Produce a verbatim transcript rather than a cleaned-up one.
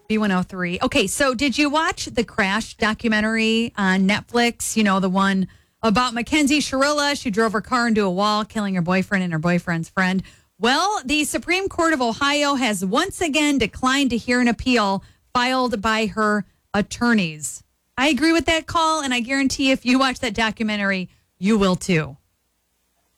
B one oh three. Okay, so did you watch the Crash documentary on Netflix? You know, the one about Mackenzie Shirilla. She drove her car into a wall, killing her boyfriend and her boyfriend's friend. Well, the Supreme Court of Ohio has once again declined to hear an appeal filed by her attorneys. I agree with that call, and I guarantee if you watch that documentary, you will too.